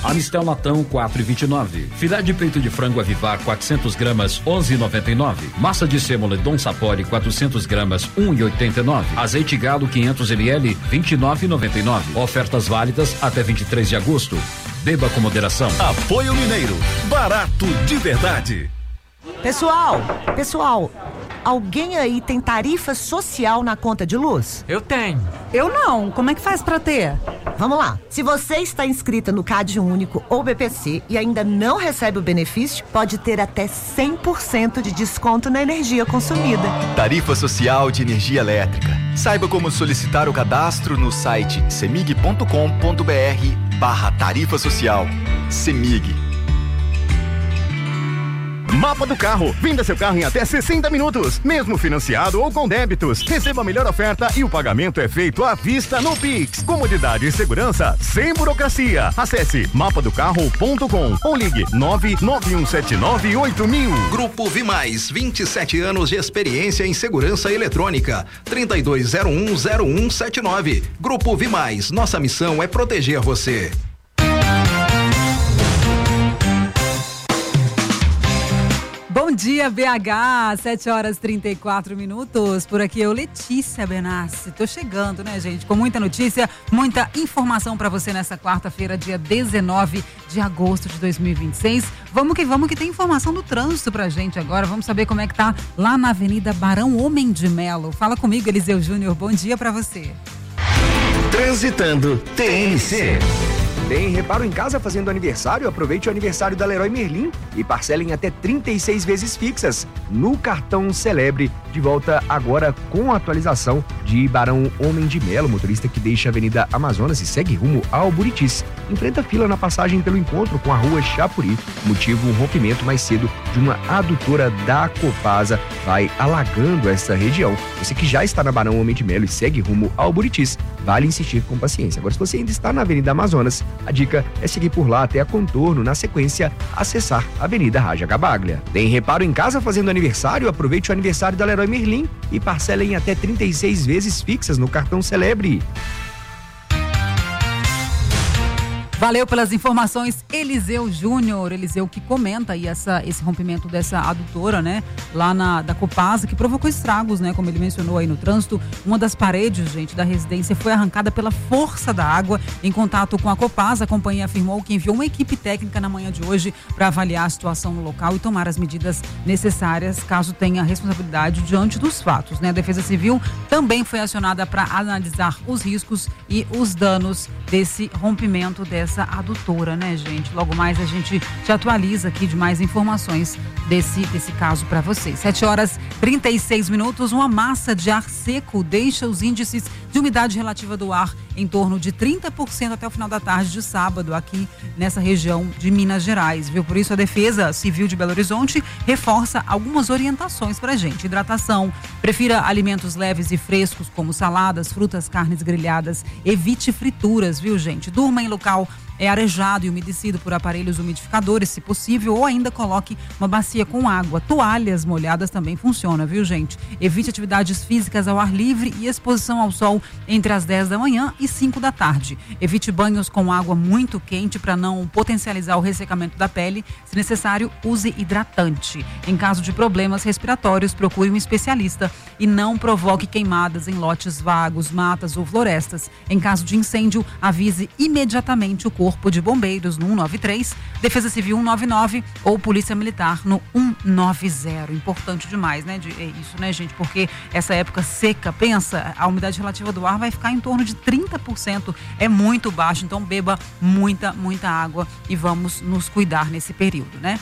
Amistel latão 4,29. Filé de peito de frango Avivar 400 gramas 11,99. Massa de sêmola Dom Sapori 400 gramas 1,89. Azeite galo 500 ml 29,99. Ofertas válidas até 23 de agosto. Beba com moderação. Apoio Mineiro, barato de verdade. Pessoal, alguém aí tem tarifa social na conta de luz? Eu tenho. Eu não. Como é que faz pra ter? Vamos lá. Se você está inscrita no CAD Único ou BPC e ainda não recebe o benefício, pode ter até 100% de desconto na energia consumida. Tarifa Social de Energia Elétrica. Saiba como solicitar o cadastro no site cemig.com.br/tarifa social. Cemig. Mapa do Carro. Venda seu carro em até 60 minutos, mesmo financiado ou com débitos. Receba a melhor oferta e o pagamento é feito à vista no Pix. Comodidade e segurança sem burocracia. Acesse mapadocarro.com ou ligue 991798000. Grupo Vimais, 27 anos de experiência em segurança eletrônica. 32010179. Grupo Vimais, nossa missão é proteger você. Bom dia, BH, 7h34. Por aqui eu, Letícia Benassi. Tô chegando, né, gente? Com muita notícia, muita informação pra você nessa quarta-feira, dia 19 de agosto de 2026. Vamos que tem informação do trânsito pra gente agora. Vamos saber como é que tá lá na Avenida Barão Homem de Melo. Fala comigo, Eliseu Júnior. Bom dia pra você. Transitando TNC. Tem reparo em casa fazendo aniversário? Aproveite o aniversário da Leroy Merlin e parcele em até 36 vezes fixas no cartão Celebre. De volta agora com a atualização de Barão Homem de Melo, motorista que deixa a Avenida Amazonas e segue rumo ao Buritis. Enfrenta fila na passagem pelo encontro com a rua Chapuri. Motivo, um rompimento mais cedo de uma adutora da Copasa. Vai alagando essa região. Você que já está na Barão Homem de Melo e segue rumo ao Buritis, vale insistir com paciência. Agora, se você ainda está na Avenida Amazonas, a dica é seguir por lá até a Contorno, na sequência, acessar a Avenida Raja Gabaglia. Tem reparo em casa fazendo aniversário? Aproveite o aniversário da Leroy Merlin e parcela em até 36 vezes fixas no cartão Celebre. Valeu pelas informações, Eliseu Júnior. Eliseu que comenta aí esse rompimento dessa adutora, né? Lá da Copasa, que provocou estragos, né? Como ele mencionou aí no trânsito. Uma das paredes, gente, da residência foi arrancada pela força da água. Em contato com a Copasa, a companhia afirmou que enviou uma equipe técnica na manhã de hoje para avaliar a situação no local e tomar as medidas necessárias caso tenha responsabilidade diante dos fatos, né? A Defesa Civil também foi acionada para analisar os riscos e os danos desse rompimento dessa adutora, né, gente? Logo mais a gente te atualiza aqui de mais informações desse caso para vocês. 7h36. Uma massa de ar seco deixa os índices de umidade relativa do ar em torno de 30% até o final da tarde de sábado aqui nessa região de Minas Gerais, viu? Por isso a Defesa Civil de Belo Horizonte reforça algumas orientações pra gente. Hidratação, prefira alimentos leves e frescos como saladas, frutas, carnes grelhadas, evite frituras, viu, gente? Durma em local arejado e umedecido por aparelhos umidificadores, se possível, ou ainda coloque uma bacia com água. Toalhas molhadas também funcionam, viu, gente? Evite atividades físicas ao ar livre e exposição ao sol entre as 10 da manhã e 5 da tarde. Evite banhos com água muito quente para não potencializar o ressecamento da pele. Se necessário, use hidratante. Em caso de problemas respiratórios, procure um especialista e não provoque queimadas em lotes vagos, matas ou florestas. Em caso de incêndio, avise imediatamente o Corpo de Bombeiros no 193, Defesa Civil 199 ou Polícia Militar no 190. Importante demais, né? Isso, né, gente? Porque essa época seca, pensa, a umidade relativa do ar vai ficar em torno de 30%. É muito baixo, então beba muita água e vamos nos cuidar nesse período, né?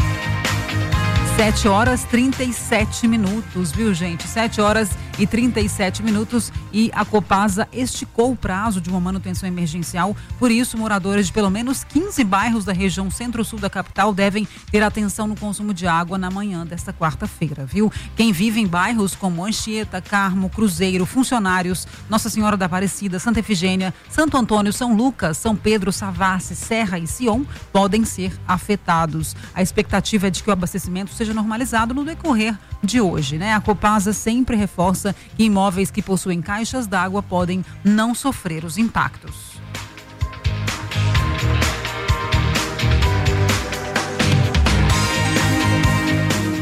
7h37, viu, gente? 7h37 e a Copasa esticou o prazo de uma manutenção emergencial. Por isso, moradores de pelo menos 15 bairros da região centro-sul da capital devem ter atenção no consumo de água na manhã desta quarta-feira, viu? Quem vive em bairros como Anchieta, Carmo, Cruzeiro, Funcionários, Nossa Senhora da Aparecida, Santa Efigênia, Santo Antônio, São Lucas, São Pedro, Savassi, Serra e Sion podem ser afetados. A expectativa é de que o abastecimento seja normalizado no decorrer de hoje, né? A Copasa sempre reforça que imóveis que possuem caixas d'água podem não sofrer os impactos.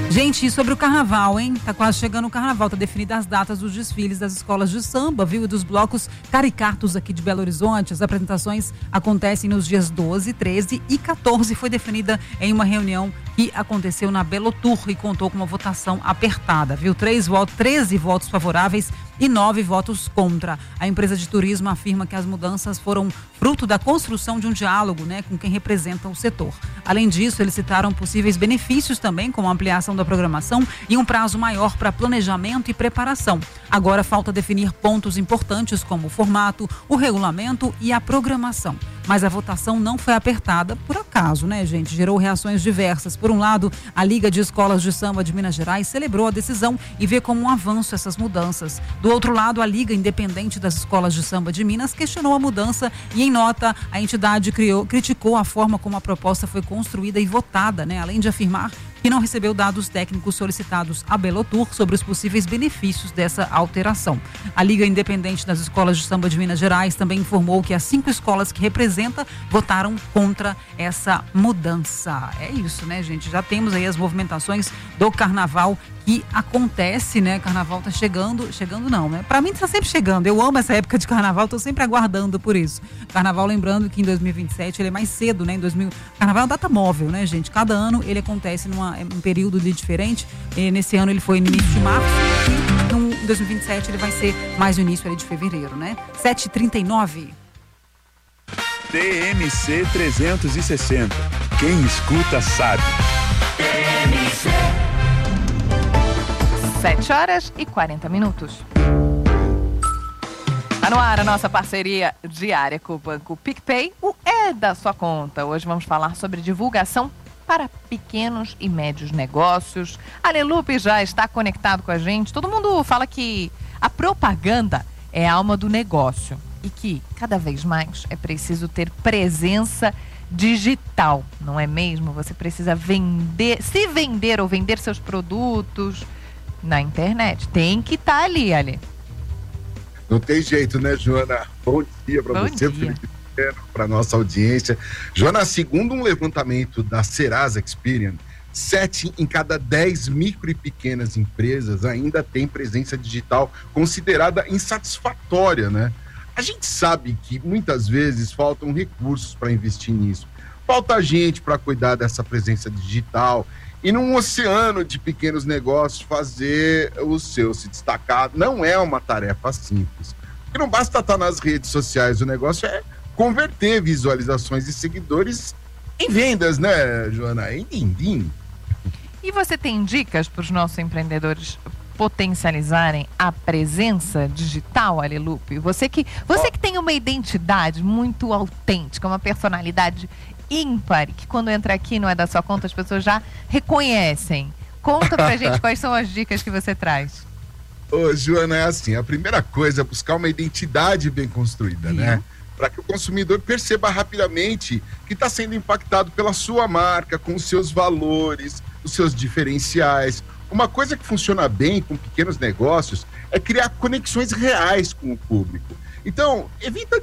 Gente, e sobre o carnaval, hein? Tá quase chegando o carnaval, tá definida as datas dos desfiles das escolas de samba, viu? E dos blocos caricatos aqui de Belo Horizonte. As apresentações acontecem nos dias 12, 13 e 14. Foi definida em uma reunião que aconteceu na Belotur e contou com uma votação apertada, viu? 13 votos favoráveis e 9 votos contra. A empresa de turismo afirma que as mudanças foram fruto da construção de um diálogo, né, com quem representa o setor. Além disso, eles citaram possíveis benefícios também, como a ampliação da programação e um prazo maior para planejamento e preparação. Agora falta definir pontos importantes como o formato, o regulamento e a programação. Mas a votação não foi apertada por acaso, né, gente? Gerou reações diversas. Por um lado, a Liga de Escolas de Samba de Minas Gerais celebrou a decisão e vê como um avanço essas mudanças. Do outro lado, a Liga Independente das Escolas de Samba de Minas questionou a mudança e, em nota, a entidade criticou a forma como a proposta foi construída e votada, né? Além de afirmar que não recebeu dados técnicos solicitados à Belotur sobre os possíveis benefícios dessa alteração. A Liga Independente das Escolas de Samba de Minas Gerais também informou que as 5 escolas que representa votaram contra essa mudança. É isso, né, gente? Já temos aí as movimentações do carnaval que acontece, né? Carnaval tá chegando não, né? Pra mim tá sempre chegando. Eu amo essa época de carnaval, tô sempre aguardando por isso. Carnaval, lembrando que em 2027 ele é mais cedo, né? Carnaval é uma data móvel, né, gente? Cada ano ele acontece um período diferente. Nesse ano ele foi no início de março e em 2027 ele vai ser mais no início ali de fevereiro, né? 7h39. TMC 360. Quem escuta sabe. 7h40. Tá no ar a nossa parceria diária com o Banco PicPay, o É da Sua Conta. Hoje vamos falar sobre divulgação para pequenos e médios negócios. A Lelupe já está conectado com a gente. Todo mundo fala que a propaganda é a alma do negócio e que cada vez mais é preciso ter presença digital, não é mesmo? Você precisa se vender ou vender seus produtos na internet. Tem que estar ali, Ale. Não tem jeito, né, Joana? Bom dia para você, Felipe, para nossa audiência. Joana, segundo um levantamento da Serasa Experian, 7 em cada 10 micro e pequenas empresas ainda tem presença digital considerada insatisfatória, né? A gente sabe que muitas vezes faltam recursos para investir nisso. Falta gente para cuidar dessa presença digital e num oceano de pequenos negócios fazer o seu se destacar não é uma tarefa simples. Porque não basta estar nas redes sociais, o negócio é converter visualizações e seguidores em vendas, né, Joana? Em din-din. E você tem dicas para os nossos empreendedores potencializarem a presença digital, Alelupe? Você que tem uma identidade muito autêntica, uma personalidade ímpar, que quando entra aqui não é da sua conta, as pessoas já reconhecem. Conta pra gente quais são as dicas que você traz. Ô, Joana, é assim, a primeira coisa é buscar uma identidade bem construída, né? Para que o consumidor perceba rapidamente que está sendo impactado pela sua marca, com os seus valores, os seus diferenciais. Uma coisa que funciona bem com pequenos negócios é criar conexões reais com o público. Então,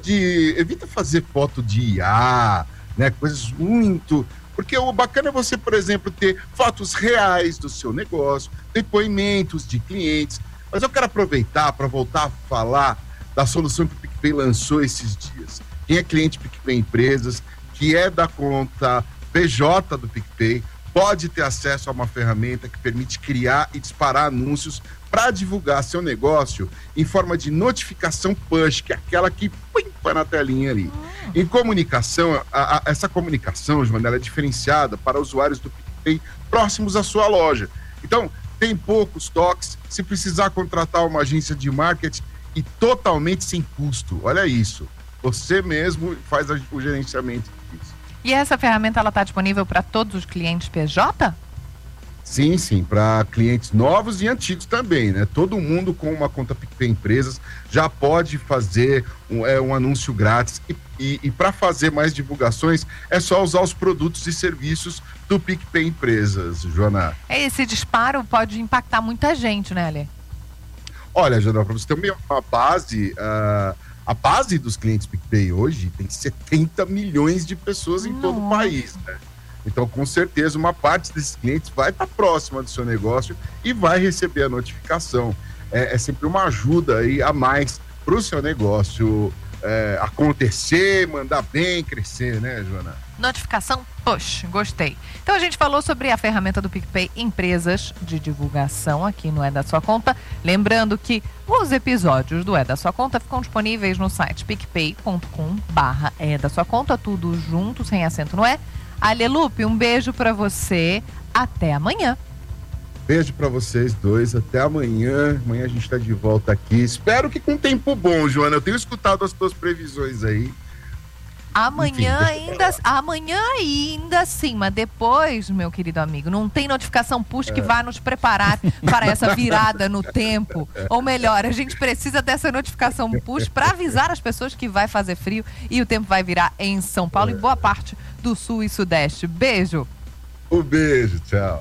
evita fazer foto de IA, né, coisas muito... Porque o bacana é você, por exemplo, ter fotos reais do seu negócio, depoimentos de clientes. Mas eu quero aproveitar para voltar a falar da solução que o PicPay lançou esses dias. Quem é cliente PicPay Empresas, que é da conta PJ do PicPay, pode ter acesso a uma ferramenta que permite criar e disparar anúncios para divulgar seu negócio em forma de notificação push, que é aquela que põe na telinha ali. Em comunicação, essa comunicação, Joana, ela é diferenciada para usuários do PicPay próximos à sua loja. Então, tem poucos toques, se precisar contratar uma agência de marketing e totalmente sem custo. Olha isso, você mesmo faz o gerenciamento disso. E essa ferramenta, ela está disponível para todos os clientes PJ? Sim, para clientes novos e antigos também, né? Todo mundo com uma conta PicPay Empresas já pode fazer um anúncio grátis e para fazer mais divulgações é só usar os produtos e serviços do PicPay Empresas, Joana. Esse disparo pode impactar muita gente, né, Ale? Olha, Joana, para você ter uma base... A base dos clientes PicPay hoje tem 70 milhões de pessoas em todo o país, né? Então, com certeza, uma parte desses clientes vai estar próxima do seu negócio e vai receber a notificação. É sempre uma ajuda aí a mais para o seu negócio acontecer, mandar bem, crescer, né, Joana? Notificação push, gostei. Então a gente falou sobre a ferramenta do PicPay Empresas de Divulgação aqui no É da Sua Conta. Lembrando que os episódios do É da Sua Conta ficam disponíveis no site picpay.com/É da Sua Conta, tudo junto, sem acento no é. Alelupe, um beijo pra você, até amanhã. Beijo pra vocês dois, até amanhã. Amanhã a gente tá de volta aqui. Espero que com tempo bom, Joana. Eu tenho escutado as tuas previsões aí. Amanhã ainda sim, mas depois, meu querido amigo, não tem notificação push que vá nos preparar para essa virada no tempo. Ou melhor, a gente precisa dessa notificação push para avisar as pessoas que vai fazer frio e o tempo vai virar em São Paulo e boa parte do sul e sudeste. Beijo. Um beijo, tchau.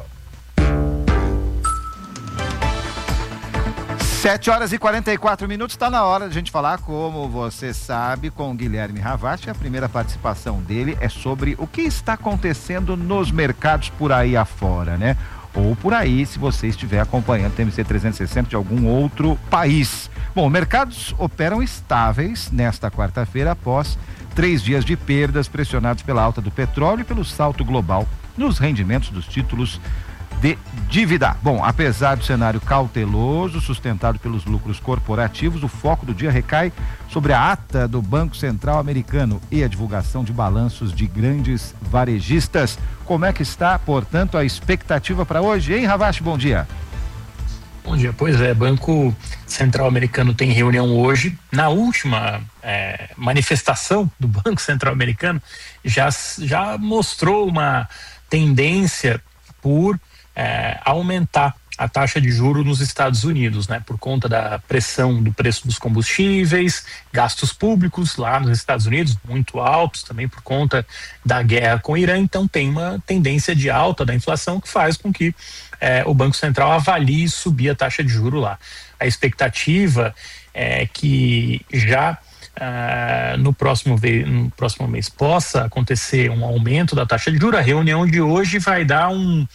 7h44, está na hora de a gente falar, como você sabe, com o Guilherme Ravach. A primeira participação dele é sobre o que está acontecendo nos mercados por aí afora, né? Ou por aí, se você estiver acompanhando o TMC 360 de algum outro país. Bom, mercados operam estáveis nesta quarta-feira após 3 dias de perdas pressionados pela alta do petróleo e pelo salto global nos rendimentos dos títulos de dívida. Bom, apesar do cenário cauteloso sustentado pelos lucros corporativos, o foco do dia recai sobre a ata do Banco Central americano e a divulgação de balanços de grandes varejistas. Como é que está, portanto, a expectativa para hoje, hein, Ravach? Bom dia. Bom dia. Pois é, Banco Central americano tem reunião hoje. Na última manifestação do Banco Central americano já mostrou uma tendência por aumentar a taxa de juros nos Estados Unidos, né? Por conta da pressão do preço dos combustíveis, gastos públicos lá nos Estados Unidos muito altos, também por conta da guerra com o Irã. Então tem uma tendência de alta da inflação que faz com que o Banco Central avalie subir a taxa de juros lá. A expectativa é que já no próximo mês possa acontecer um aumento da taxa de juros. A reunião de hoje vai dar um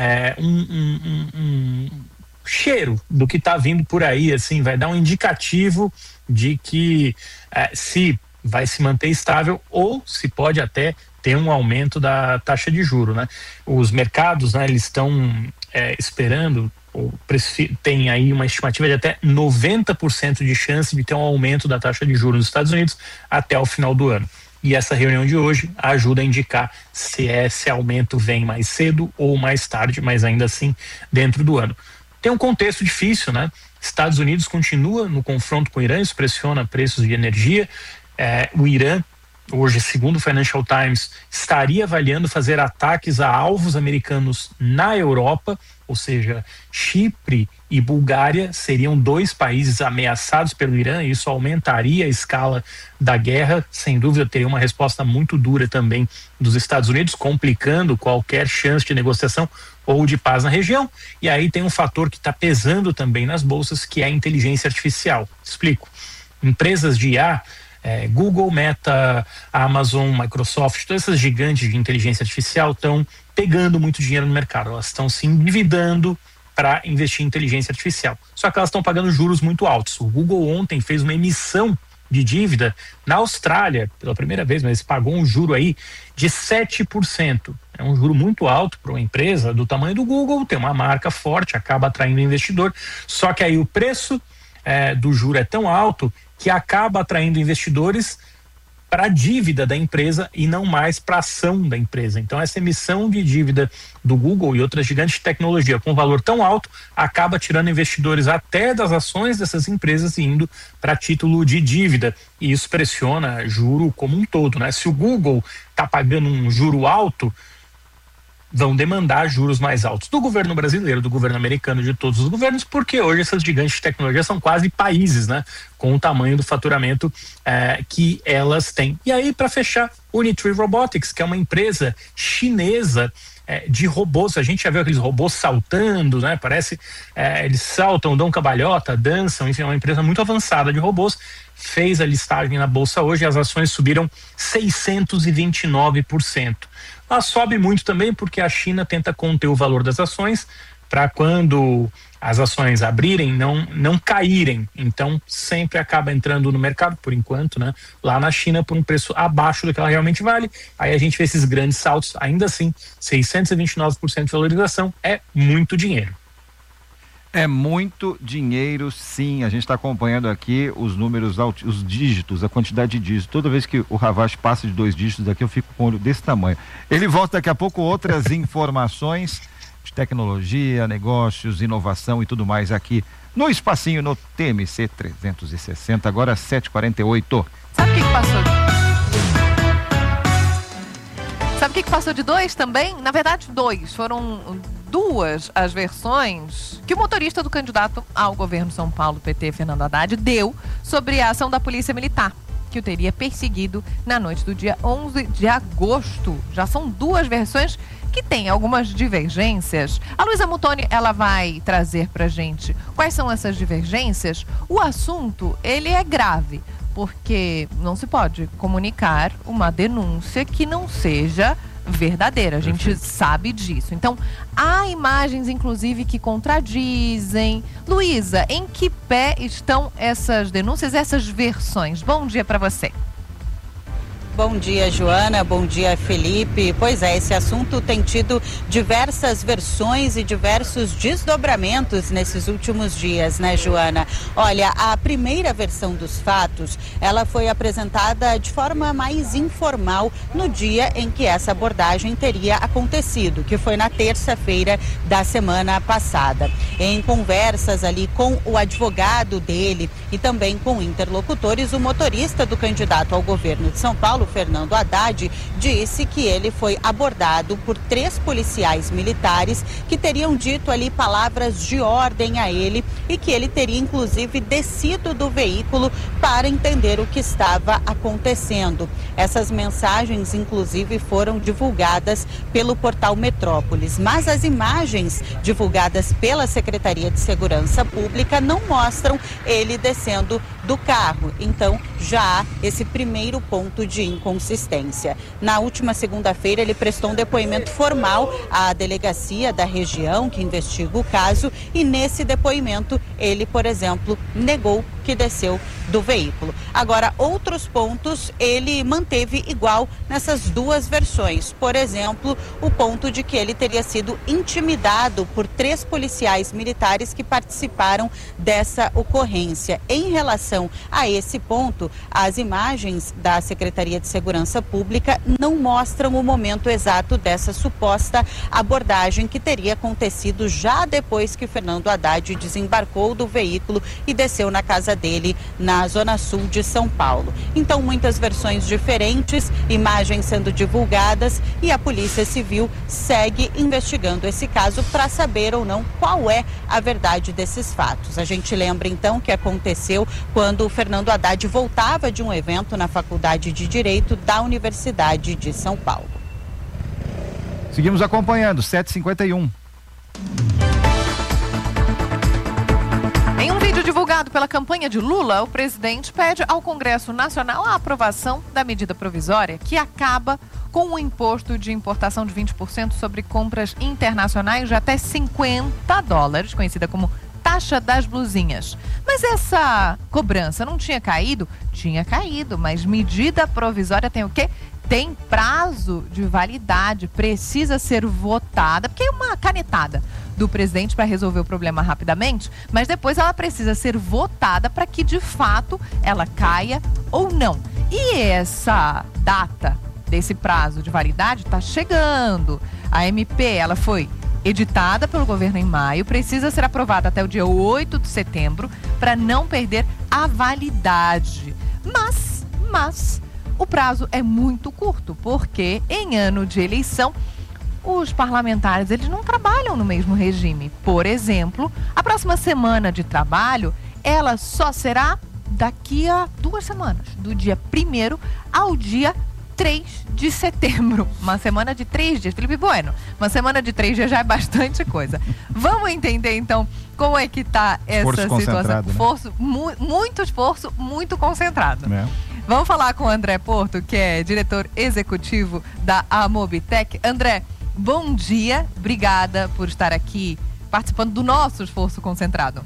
cheiro do que está vindo por aí, assim, vai dar um indicativo de que se vai se manter estável ou se pode até ter um aumento da taxa de juros, né? Os mercados, né, eles estão esperando, tem aí uma estimativa de até 90% de chance de ter um aumento da taxa de juros nos Estados Unidos até o final do ano. E essa reunião de hoje ajuda a indicar se esse aumento vem mais cedo ou mais tarde, mas ainda assim dentro do ano. Tem um contexto difícil, né? Estados Unidos continua no confronto com o Irã, isso pressiona preços de energia. O Irã, hoje, segundo o Financial Times, estaria avaliando fazer ataques a alvos americanos na Europa, ou seja, Chipre e Bulgária seriam 2 países ameaçados pelo Irã, e isso aumentaria a escala da guerra. Sem dúvida teria uma resposta muito dura também dos Estados Unidos, complicando qualquer chance de negociação ou de paz na região. E aí tem um fator que está pesando também nas bolsas, que é a inteligência artificial. Explico. Empresas de IA, Google, Meta, Amazon, Microsoft, todas essas gigantes de inteligência artificial estão pegando muito dinheiro no mercado. Elas estão se endividando para investir em inteligência artificial. Só que elas estão pagando juros muito altos. O Google ontem fez uma emissão de dívida na Austrália, pela primeira vez, mas pagou um juro aí de 7%. É um juro muito alto para uma empresa do tamanho do Google, tem uma marca forte, acaba atraindo investidor. Só que aí o preço do juro é tão alto que acaba atraindo investidores para a dívida da empresa e não mais para a ação da empresa. Então essa emissão de dívida do Google e outras gigantes de tecnologia com valor tão alto acaba tirando investidores até das ações dessas empresas e indo para título de dívida, e isso pressiona juro como um todo, né? Se o Google está pagando um juro alto, vão demandar juros mais altos do governo brasileiro, do governo americano, de todos os governos, porque hoje essas gigantes de tecnologia são quase países, né? Com o tamanho do faturamento que elas têm. E aí, para fechar, Unitree Robotics, que é uma empresa chinesa de robôs. A gente já viu aqueles robôs saltando, né? Parece, eles saltam, dão cambalhota, dançam, enfim, é uma empresa muito avançada de robôs. Fez a listagem na bolsa hoje e as ações subiram 629%. Ela sobe muito também porque a China tenta conter o valor das ações para quando as ações abrirem, não caírem. Então, sempre acaba entrando no mercado, por enquanto, né? Lá na China, por um preço abaixo do que ela realmente vale. Aí a gente vê esses grandes saltos. Ainda assim, 629% de valorização é muito dinheiro. É muito dinheiro, sim. A gente está acompanhando aqui os números, os dígitos, a quantidade de dígitos. Toda vez que o Ravache passa de 2 dígitos aqui, eu fico com o olho desse tamanho. Ele volta daqui a pouco, outras informações de tecnologia, negócios, inovação e tudo mais aqui no espacinho, no TMC 360, agora 7h48. Sabe o que passou? Sabe o que passou de 2 também? Na verdade, 2. Foram 2 as versões que o motorista do candidato ao governo de São Paulo, PT, Fernando Haddad, deu sobre a ação da Polícia Militar, que o teria perseguido na noite do dia 11 de agosto. Já são 2 versões que têm algumas divergências. A Luísa Muttoni, ela vai trazer pra gente quais são essas divergências. O assunto, ele é grave, porque não se pode comunicar uma denúncia que não seja verdadeira, a gente sabe disso. Então, há imagens, inclusive, que contradizem. Luísa, em que pé estão essas denúncias, essas versões? Bom dia para você. Bom dia, Joana. Bom dia, Felipe. Pois é, esse assunto tem tido diversas versões e diversos desdobramentos nesses últimos dias, né, Joana? Olha, a primeira versão dos fatos, ela foi apresentada de forma mais informal no dia em que essa abordagem teria acontecido, que foi na terça-feira da semana passada. Em conversas ali com o advogado dele e também com interlocutores, o motorista do candidato ao governo de São Paulo, Fernando Haddad, disse que ele foi abordado por 3 policiais militares que teriam dito ali palavras de ordem a ele e que ele teria inclusive descido do veículo para entender o que estava acontecendo. Essas mensagens inclusive foram divulgadas pelo portal Metrópolis, mas as imagens divulgadas pela Secretaria de Segurança Pública não mostram ele descendo do carro. Então já há esse primeiro ponto de inconsistência. Na última segunda-feira, ele prestou um depoimento formal à delegacia da região que investiga o caso e nesse depoimento ele, por exemplo, negou que desceu do veículo. Agora, outros pontos ele manteve igual nessas 2 versões. Por exemplo, o ponto de que ele teria sido intimidado por 3 policiais militares que participaram dessa ocorrência. Em relação a esse ponto, as imagens da Secretaria de Segurança Pública não mostram o momento exato dessa suposta abordagem que teria acontecido já depois que Fernando Haddad desembarcou do veículo e desceu na casa dele na zona sul de São Paulo. Então, muitas versões diferentes, imagens sendo divulgadas e a Polícia Civil segue investigando esse caso para saber ou não qual é a verdade desses fatos. A gente lembra então que aconteceu quando o Fernando Haddad voltava de um evento na Faculdade de Direito da Universidade de São Paulo. Seguimos acompanhando, 7h51. Em um vídeo divulgado pela campanha de Lula, o presidente pede ao Congresso Nacional a aprovação da medida provisória que acaba com o imposto de importação de 20% sobre compras internacionais de até $50, conhecida como taxa das blusinhas. Mas essa cobrança não tinha caído? Tinha caído, mas medida provisória tem o quê? Tem prazo de validade, precisa ser votada, porque é uma canetada do presidente para resolver o problema rapidamente, mas depois ela precisa ser votada para que de fato ela caia ou não. E essa data desse prazo de validade está chegando. A MP, ela foi editada pelo governo em maio, precisa ser aprovada até o dia 8 de setembro para não perder a validade. Mas o prazo é muito curto, porque em ano de eleição os parlamentares, eles não trabalham no mesmo regime. Por exemplo, a próxima semana de trabalho, ela só será daqui a 2 semanas, do dia 1º ao dia 3 de setembro. Uma semana de 3 dias. Felipe Bueno, uma semana de 3 dias já é bastante coisa. Vamos entender, então, como é que está essa situação. Né? Muito esforço, muito concentrado. Vamos falar com o André Porto, que é diretor executivo da Amobitec. André, bom dia. Obrigada por estar aqui participando do nosso esforço concentrado.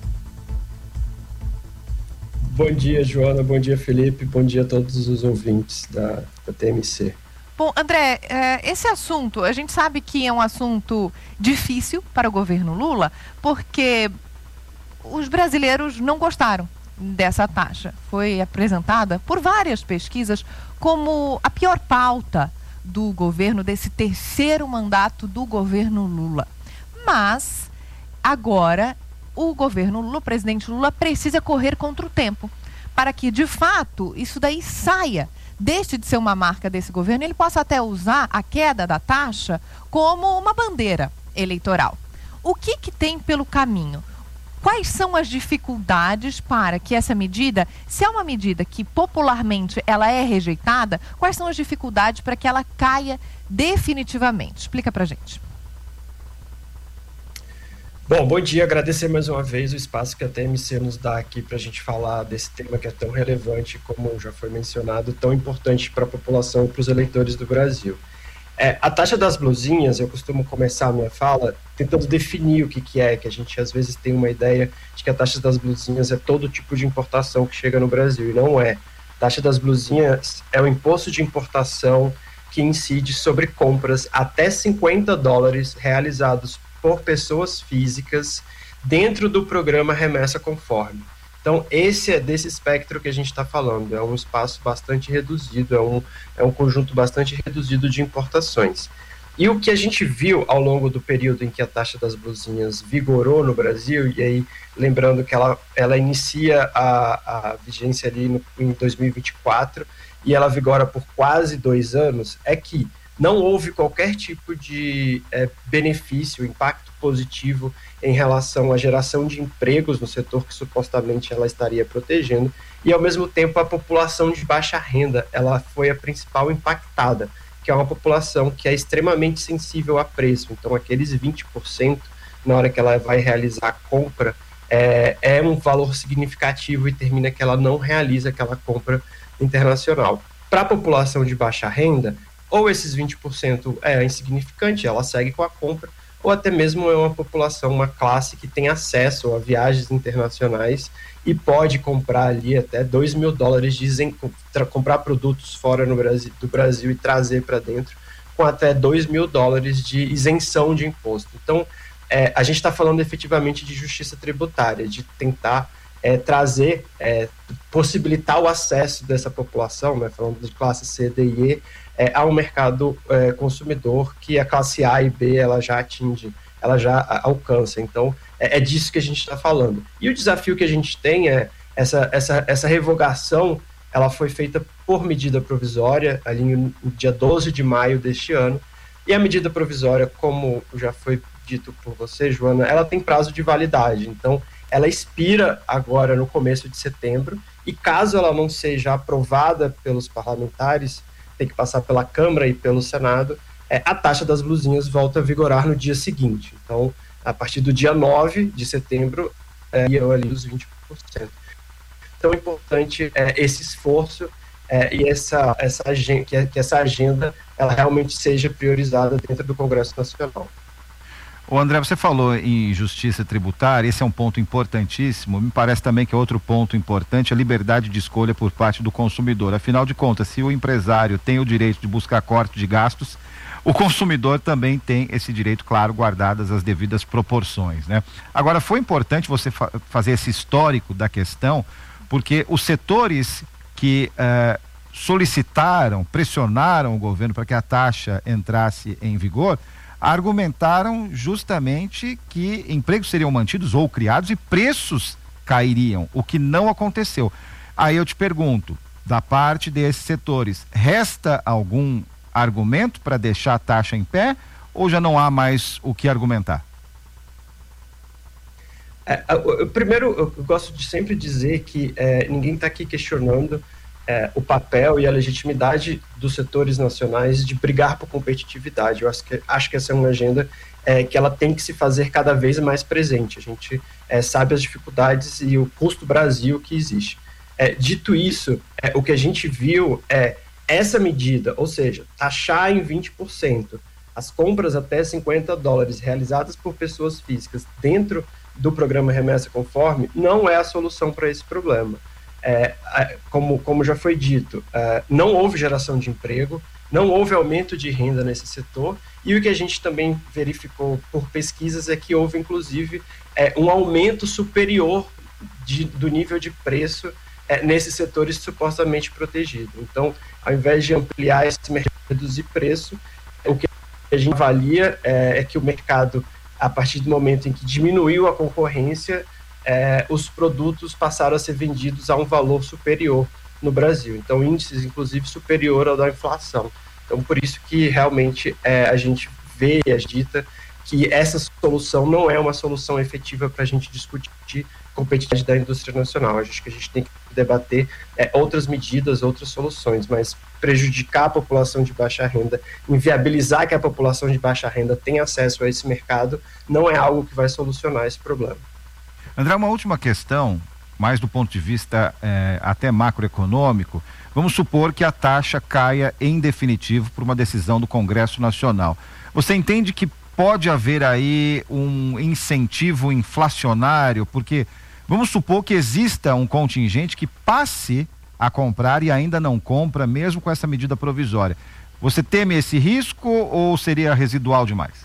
Bom dia, Joana. Bom dia, Felipe. Bom dia a todos os ouvintes da TMC. Bom, André, esse assunto, a gente sabe que é um assunto difícil para o governo Lula, porque os brasileiros não gostaram dessa taxa. Foi apresentada por várias pesquisas como a pior pauta do governo, desse terceiro mandato do governo Lula. Mas, agora, o governo Lula, o presidente Lula, precisa correr contra o tempo para que, de fato, isso daí saia, deixe de ser uma marca desse governo, ele possa até usar a queda da taxa como uma bandeira eleitoral. O que tem pelo caminho? Quais são as dificuldades para que essa medida, se é uma medida que popularmente ela é rejeitada, quais são as dificuldades para que ela caia definitivamente? Explica pra gente. Bom dia, agradecer mais uma vez o espaço que a TMC nos dá aqui para a gente falar desse tema que é tão relevante, como já foi mencionado, tão importante para a população e para os eleitores do Brasil. A taxa das blusinhas, eu costumo começar a minha fala tentando definir o que é, que a gente às vezes tem uma ideia de que a taxa das blusinhas é todo tipo de importação que chega no Brasil, e não é. A taxa das blusinhas é o imposto de importação que incide sobre compras até $50 realizados por pessoas físicas dentro do programa Remessa Conforme. Então, esse é desse espectro que a gente está falando, é um espaço bastante reduzido, é um conjunto bastante reduzido de importações. E o que a gente viu ao longo do período em que a taxa das blusinhas vigorou no Brasil, e aí lembrando que ela inicia a vigência ali em 2024, e ela vigora por quase 2 anos, é que não houve qualquer tipo de benefício, impacto positivo em relação à geração de empregos no setor que supostamente ela estaria protegendo, e ao mesmo tempo a população de baixa renda, ela foi a principal impactada, que é uma população que é extremamente sensível a preço. Então aqueles 20%, na hora que ela vai realizar a compra, é um valor significativo e termina que ela não realiza aquela compra internacional. Para a população de baixa renda, ou esses 20% é insignificante, ela segue com a compra, ou até mesmo é uma população, uma classe que tem acesso a viagens internacionais e pode comprar ali até $2.000 comprar produtos fora do Brasil e trazer para dentro com até $2.000 de isenção de imposto. Então, a gente está falando efetivamente de justiça tributária, de tentar trazer, possibilitar o acesso dessa população, né, falando de classe C, D e E, ao mercado consumidor que a classe A e B ela já atinge, ela já alcança. Então, é disso que a gente está falando. E o desafio que a gente tem é essa revogação, ela foi feita por medida provisória, ali no dia 12 de maio deste ano, e a medida provisória, como já foi dito por você, Joana, ela tem prazo de validade. Então, ela expira agora no começo de setembro, e caso ela não seja aprovada pelos parlamentares, tem que passar pela Câmara e pelo Senado, a taxa das blusinhas volta a vigorar no dia seguinte. Então, a partir do dia 9 de setembro, iam ali os 20%. Então, é importante esse esforço e que essa agenda ela realmente seja priorizada dentro do Congresso Nacional. O André, você falou em justiça tributária, esse é um ponto importantíssimo, me parece também que é outro ponto importante, a liberdade de escolha por parte do consumidor. Afinal de contas, se o empresário tem o direito de buscar corte de gastos, o consumidor também tem esse direito, claro, guardadas as devidas proporções, né? Agora, foi importante você fazer esse histórico da questão, porque os setores que solicitaram, pressionaram o governo para que a taxa entrasse em vigor, argumentaram justamente que empregos seriam mantidos ou criados e preços cairiam, o que não aconteceu. Aí eu te pergunto, da parte desses setores, resta algum argumento para deixar a taxa em pé ou já não há mais o que argumentar? Primeiro, eu gosto de sempre dizer que ninguém está aqui questionando o papel e a legitimidade dos setores nacionais de brigar por competitividade. Eu acho que essa é uma agenda que ela tem que se fazer cada vez mais presente. A gente sabe as dificuldades e o custo Brasil que existe. Dito isso, o que a gente viu é essa medida, ou seja, taxar em 20% as compras até $50 realizadas por pessoas físicas dentro do programa Remessa Conforme, não é a solução para esse problema. Como já foi dito, não houve geração de emprego, não houve aumento de renda nesse setor, e o que a gente também verificou por pesquisas é que houve, inclusive, um aumento superior do nível de preço nesses setores supostamente protegidos. Então, ao invés de ampliar esse mercado e reduzir preço, o que a gente avalia é que o mercado, a partir do momento em que diminuiu a concorrência, os produtos passaram a ser vendidos a um valor superior no Brasil. Então, índices, inclusive, superior ao da inflação. Então, por isso que realmente a gente vê e agita que essa solução não é uma solução efetiva para a gente discutir competitividade da indústria nacional. Acho que a gente tem que debater outras medidas, outras soluções, mas prejudicar a população de baixa renda, inviabilizar que a população de baixa renda tenha acesso a esse mercado, não é algo que vai solucionar esse problema. André, uma última questão, mais do ponto de vista até macroeconômico. Vamos supor que a taxa caia em definitivo por uma decisão do Congresso Nacional. Você entende que pode haver aí um incentivo inflacionário? Porque vamos supor que exista um contingente que passe a comprar e ainda não compra, mesmo com essa medida provisória. Você teme esse risco ou seria residual demais?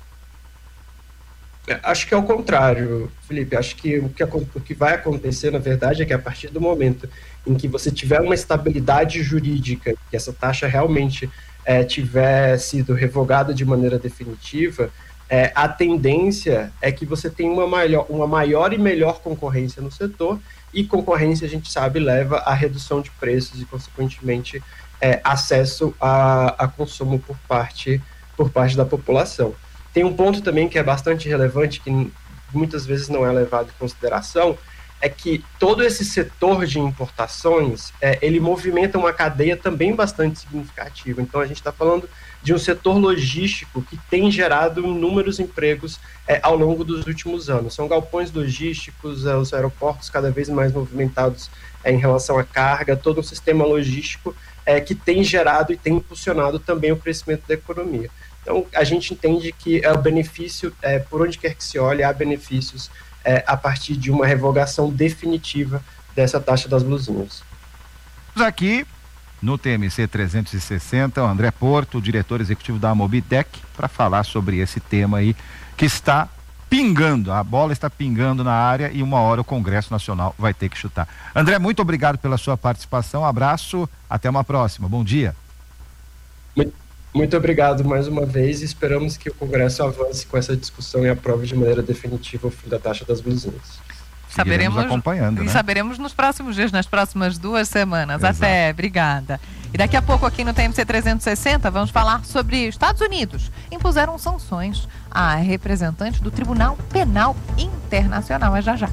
Acho que é o contrário, Felipe. Acho que o que vai acontecer, na verdade, é que a partir do momento em que você tiver uma estabilidade jurídica, que essa taxa realmente tiver sido revogada de maneira definitiva, a tendência é que você tenha uma maior e melhor concorrência no setor, e concorrência, a gente sabe, leva à redução de preços e, consequentemente, acesso a consumo por parte da população. Tem um ponto também que é bastante relevante, que muitas vezes não é levado em consideração, é que todo esse setor de importações, ele movimenta uma cadeia também bastante significativa. Então, a gente está falando de um setor logístico que tem gerado inúmeros empregos ao longo dos últimos anos. São galpões logísticos, os aeroportos cada vez mais movimentados em relação à carga, todo um sistema logístico que tem gerado e tem impulsionado também o crescimento da economia. Então, a gente entende que o benefício, por onde quer que se olhe, há benefícios a partir de uma revogação definitiva dessa taxa das blusinhas. Aqui no TMC 360, o André Porto, diretor executivo da Mobitech, para falar sobre esse tema aí que está pingando, a bola está pingando na área e uma hora o Congresso Nacional vai ter que chutar. André, muito obrigado pela sua participação, abraço, até uma próxima, bom dia. Muito obrigado mais uma vez e esperamos que o Congresso avance com essa discussão e aprove de maneira definitiva o fim da taxa das blusinhas. Saberemos acompanhando, né? Saberemos nos próximos dias, nas próximas 2 semanas. Exato. Até, obrigada. E daqui a pouco aqui no TMC 360 vamos falar sobre Estados Unidos. Impuseram sanções a representantes do Tribunal Penal Internacional. É já já.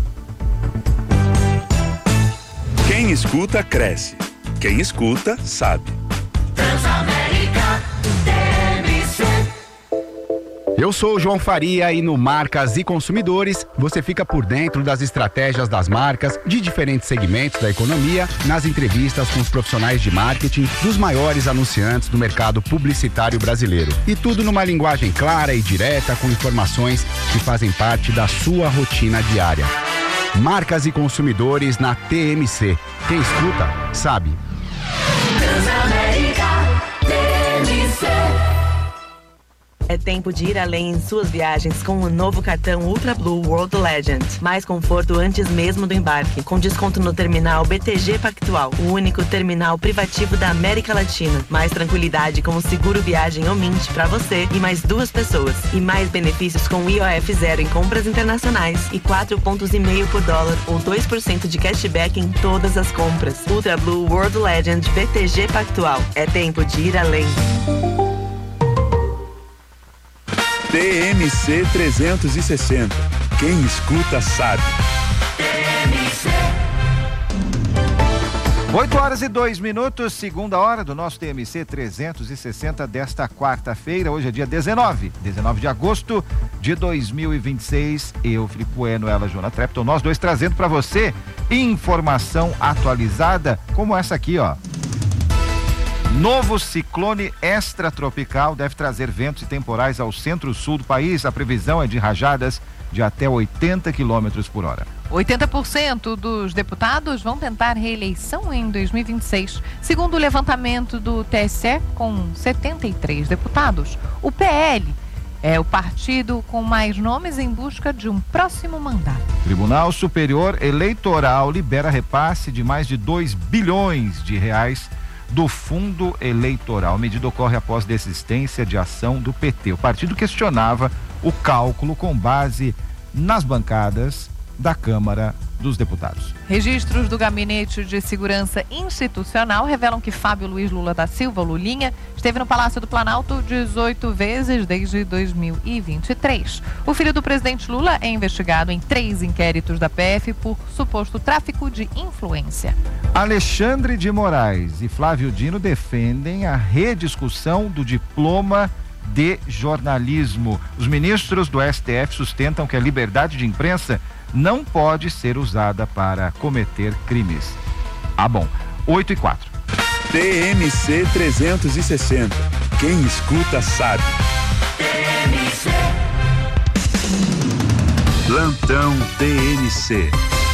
Quem escuta, cresce. Quem escuta, sabe. Eu sou o João Faria e no Marcas e Consumidores você fica por dentro das estratégias das marcas de diferentes segmentos da economia, nas entrevistas com os profissionais de marketing dos maiores anunciantes do mercado publicitário brasileiro. E tudo numa linguagem clara e direta com informações que fazem parte da sua rotina diária. Marcas e Consumidores na TMC. Quem escuta, sabe. É tempo de ir além em suas viagens com o novo cartão Ultra Blue World Legend. Mais conforto antes mesmo do embarque, com desconto no terminal BTG Pactual, o único terminal privativo da América Latina. Mais tranquilidade com o seguro viagem Omint para você e mais 2 pessoas. E mais benefícios com IOF zero em compras internacionais e 4,5 pontos por dólar ou 2% de cashback em todas as compras. Ultra Blue World Legend BTG Pactual. É tempo de ir além. TMC 360. Quem escuta sabe. 8h02, segunda hora do nosso TMC 360 desta quarta-feira. Hoje é dia 19 de agosto de 2026. Eu, Felipe Bueno, ela, Joana Trepton, nós dois trazendo para você informação atualizada como essa aqui, ó. Novo ciclone extratropical deve trazer ventos e temporais ao centro-sul do país. A previsão é de rajadas de até 80 km por hora. 80% dos deputados vão tentar reeleição em 2026, segundo o levantamento do TSE, com 73 deputados. O PL é o partido com mais nomes em busca de um próximo mandato. Tribunal Superior Eleitoral libera repasse de mais de 2 bilhões de reais do fundo eleitoral. A medida ocorre após desistência de ação do PT. O partido questionava o cálculo com base nas bancadas da Câmara dos Deputados. Registros do Gabinete de Segurança Institucional revelam que Fábio Luiz Lula da Silva, Lulinha, esteve no Palácio do Planalto 18 vezes desde 2023. O filho do presidente Lula é investigado em 3 inquéritos da PF por suposto tráfico de influência. Alexandre de Moraes e Flávio Dino defendem a rediscussão do diploma de jornalismo. Os ministros do STF sustentam que a liberdade de imprensa não pode ser usada para cometer crimes. Ah, bom. 8h04. TMC 360. Quem escuta sabe. TMC. Plantão TMC.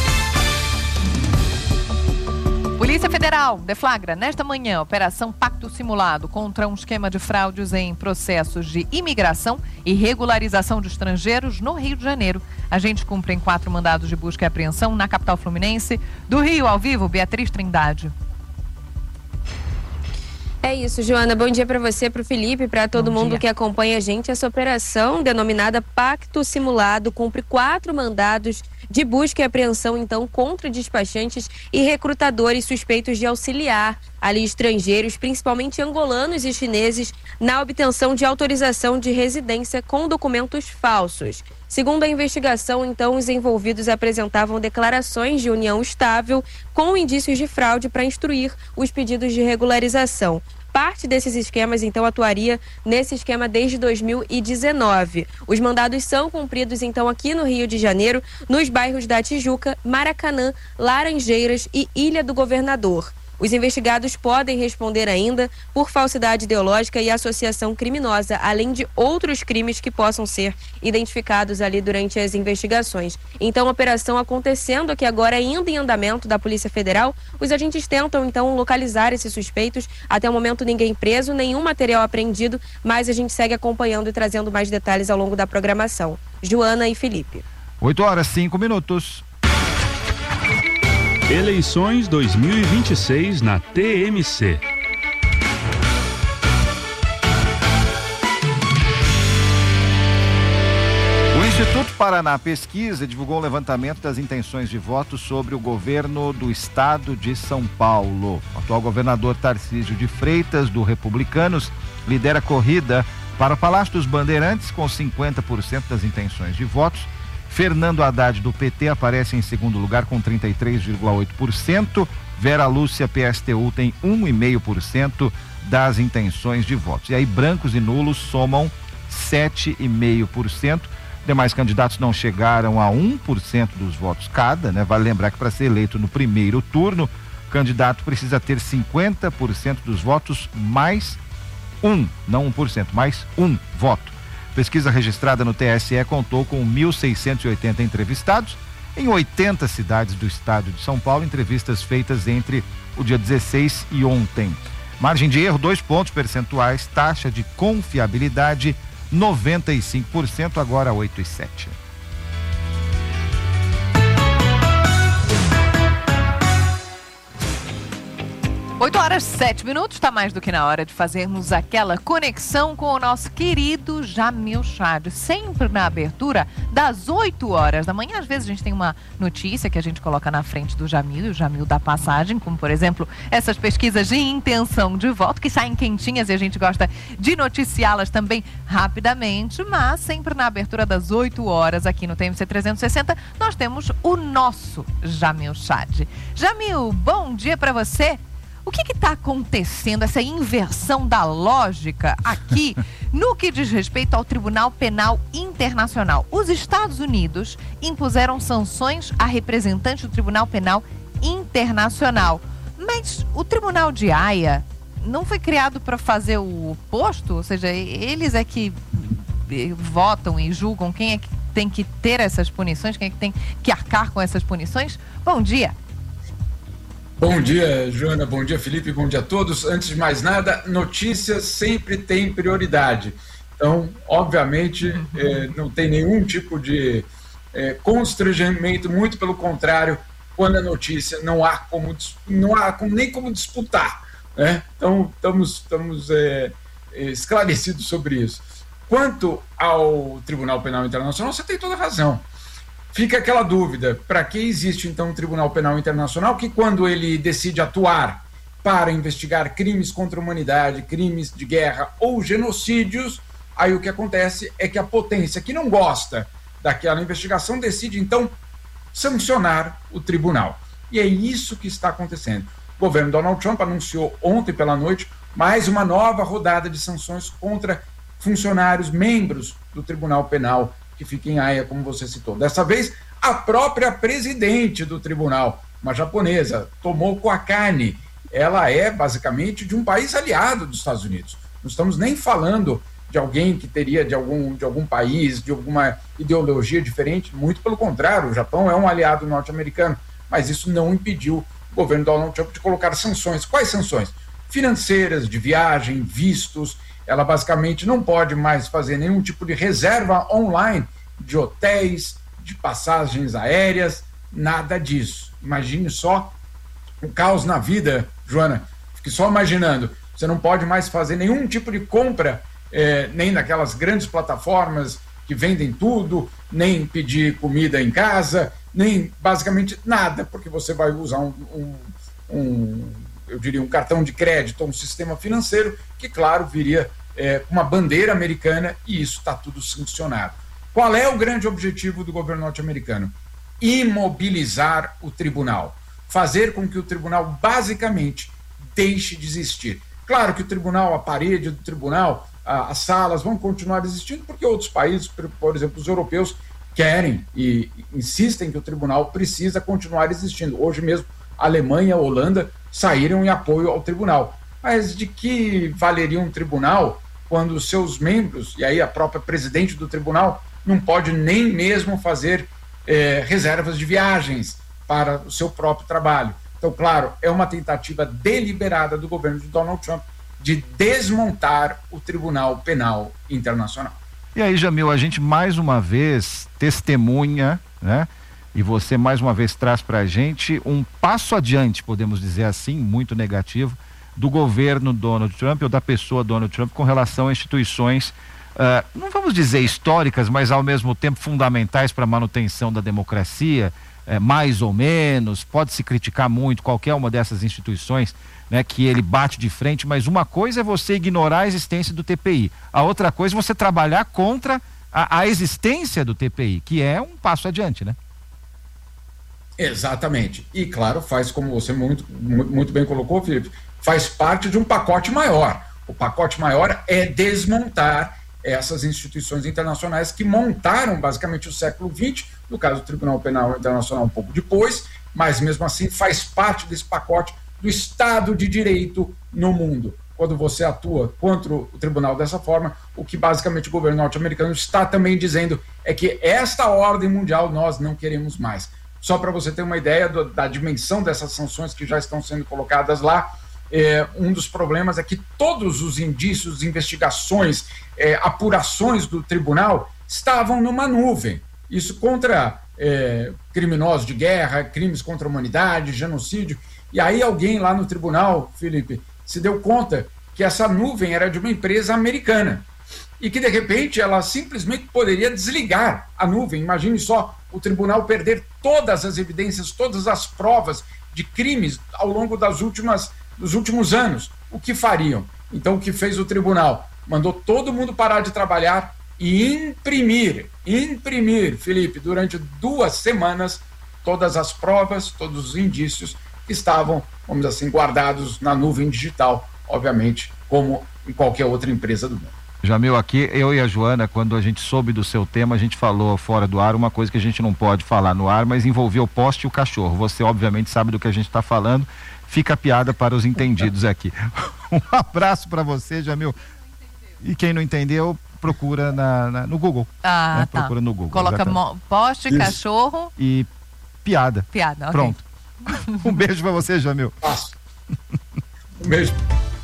Polícia Federal deflagra nesta manhã Operação Pacto Simulado contra um esquema de fraudes em processos de imigração e regularização de estrangeiros no Rio de Janeiro. Agentes cumprem 4 mandados de busca e apreensão na capital fluminense. Do Rio, ao vivo, Beatriz Trindade. É isso, Joana. Bom dia para você, para o Felipe, para todo mundo que acompanha a gente. Essa operação, denominada Pacto Simulado, cumpre 4 mandados de busca e apreensão, então, contra despachantes e recrutadores suspeitos de auxiliar ali estrangeiros, principalmente angolanos e chineses, na obtenção de autorização de residência com documentos falsos. Segundo a investigação, então, os envolvidos apresentavam declarações de união estável com indícios de fraude para instruir os pedidos de regularização. Parte desses esquemas, então, atuaria nesse esquema desde 2019. Os mandados são cumpridos, então, aqui no Rio de Janeiro, nos bairros da Tijuca, Maracanã, Laranjeiras e Ilha do Governador. Os investigados podem responder ainda por falsidade ideológica e associação criminosa, além de outros crimes que possam ser identificados ali durante as investigações. Então, a operação acontecendo aqui agora, ainda em andamento da Polícia Federal, os agentes tentam, então, localizar esses suspeitos. Até o momento, ninguém preso, nenhum material apreendido, mas a gente segue acompanhando e trazendo mais detalhes ao longo da programação. Joana e Felipe. 8h05. Eleições 2026 na TMC. O Instituto Paraná Pesquisa divulgou um levantamento das intenções de voto sobre o governo do estado de São Paulo. O atual governador Tarcísio de Freitas, do Republicanos, lidera a corrida para o Palácio dos Bandeirantes com 50% das intenções de votos. Fernando Haddad, do PT, aparece em segundo lugar com 33,8%. Vera Lúcia, PSTU, tem 1,5% das intenções de votos. E aí, brancos e nulos somam 7,5%. Demais candidatos não chegaram a 1% dos votos cada, né? Vale lembrar que para ser eleito no primeiro turno, o candidato precisa ter 50% dos votos mais não 1%, mais um voto. Pesquisa registrada no TSE contou com 1.680 entrevistados em 80 cidades do estado de São Paulo, entrevistas feitas entre o dia 16 e ontem. Margem de erro, 2 pontos percentuais, taxa de confiabilidade, 95%, agora 8,7. 8h07, está mais do que na hora de fazermos aquela conexão com o nosso querido Jamil Chad, sempre na abertura das 8 horas da manhã. Às vezes a gente tem uma notícia que a gente coloca na frente do Jamil, e o Jamil dá passagem, como por exemplo, essas pesquisas de intenção de voto, que saem quentinhas e a gente gosta de noticiá-las também rapidamente, mas sempre na abertura das 8 horas aqui no TMC 360, nós temos o nosso Jamil Chad. Jamil, bom dia para você. O que está acontecendo, essa inversão da lógica aqui no que diz respeito ao Tribunal Penal Internacional? Os Estados Unidos impuseram sanções a representantes do Tribunal Penal Internacional, mas o Tribunal de Haia não foi criado para fazer o oposto? Ou seja, eles é que votam e julgam quem é que tem que ter essas punições, quem é que tem que arcar com essas punições? Bom dia. Bom dia, Joana, bom dia, Felipe, bom dia a todos. Antes de mais nada, notícias sempre têm prioridade. Então, obviamente, não tem nenhum tipo de constrangimento, muito pelo contrário, quando a notícia não há nem como disputar, né? Então, estamos esclarecidos sobre isso. Quanto ao Tribunal Penal Internacional, você tem toda a razão. Fica aquela dúvida, para que existe então um Tribunal Penal Internacional que, quando ele decide atuar para investigar crimes contra a humanidade, crimes de guerra ou genocídios, aí o que acontece é que a potência que não gosta daquela investigação decide então sancionar o tribunal. E é isso que está acontecendo. O governo Donald Trump anunciou ontem pela noite mais uma nova rodada de sanções contra funcionários, membros do Tribunal Penal que fica em Haia, como você citou. Dessa vez, a própria presidente do tribunal, uma japonesa, Tomoko Akane, ela é basicamente de um país aliado dos Estados Unidos. Não estamos nem falando de alguém que teria de algum país, de alguma ideologia diferente, muito pelo contrário, o Japão é um aliado norte-americano, mas isso não impediu o governo Donald Trump de colocar sanções. Quais sanções? Financeiras, de viagem, vistos. Ela basicamente não pode mais fazer nenhum tipo de reserva online de hotéis, de passagens aéreas, nada disso. Imagine só o caos na vida, Joana. Fique só imaginando. Você não pode mais fazer nenhum tipo de compra, nem naquelas grandes plataformas que vendem tudo, nem pedir comida em casa, nem basicamente nada, porque você vai usar eu diria, um cartão de crédito, um sistema financeiro que, claro, viria com uma bandeira americana, e isso está tudo sancionado. Qual é o grande objetivo do governo norte-americano? Imobilizar o tribunal. Fazer com que o tribunal, basicamente, deixe de existir. Claro que o tribunal, a parede do tribunal, as salas vão continuar existindo, porque outros países, por exemplo, os europeus, querem e insistem que o tribunal precisa continuar existindo. Hoje mesmo, a Alemanha e a Holanda saíram em apoio ao tribunal. Mas de que valeria um tribunal quando os seus membros, e aí a própria presidente do tribunal, não pode nem mesmo fazer reservas de viagens para o seu próprio trabalho? Então, claro, é uma tentativa deliberada do governo de Donald Trump de desmontar o Tribunal Penal Internacional. E aí, Jamil, a gente mais uma vez testemunha, né? E você mais uma vez traz para a gente um passo adiante, podemos dizer assim, muito negativo, do governo Donald Trump, ou da pessoa Donald Trump, com relação a instituições, não vamos dizer históricas, mas ao mesmo tempo fundamentais para a manutenção da democracia, mais ou menos. Pode-se criticar muito qualquer uma dessas instituições, né, que ele bate de frente, mas uma coisa é você ignorar a existência do TPI, a outra coisa é você trabalhar contra a existência do TPI, que é um passo adiante, né? Exatamente. E claro, faz, como você muito bem colocou, Felipe, faz parte de um pacote maior. O pacote maior é desmontar essas instituições internacionais que montaram basicamente o século XX, no caso do Tribunal Penal Internacional um pouco depois, mas mesmo assim faz parte desse pacote do Estado de Direito no mundo. Quando você atua contra o tribunal dessa forma, o que basicamente o governo norte-americano está também dizendo é que esta ordem mundial nós não queremos mais. Só para você ter uma ideia da dimensão dessas sanções que já estão sendo colocadas lá, um dos problemas é que todos os indícios, investigações, apurações do tribunal estavam numa nuvem. Isso contra criminosos de guerra, crimes contra a humanidade, genocídio. E aí alguém lá no tribunal, Felipe, se deu conta que essa nuvem era de uma empresa americana e que, de repente, ela simplesmente poderia desligar a nuvem. Imagine só o tribunal perder todas as evidências, todas as provas de crimes ao longo dos últimos anos. O que fariam? Então, o que fez o tribunal? Mandou todo mundo parar de trabalhar e imprimir, Felipe, durante 2 semanas, todas as provas, todos os indícios que estavam, vamos dizer assim, guardados na nuvem digital, obviamente, como em qualquer outra empresa do mundo. Jamil, aqui, eu e a Joana, quando a gente soube do seu tema, a gente falou fora do ar uma coisa que a gente não pode falar no ar, mas envolveu o poste e o cachorro. Você, obviamente, sabe do que a gente está falando. Fica a piada para os entendidos aqui. Um abraço para você, Jamil. E quem não entendeu, procura no Google. Tá. Procura no Google. Coloca poste, Isso. cachorro e piada. Piada, ok. Pronto. Um beijo para você, Jamil. Um beijo.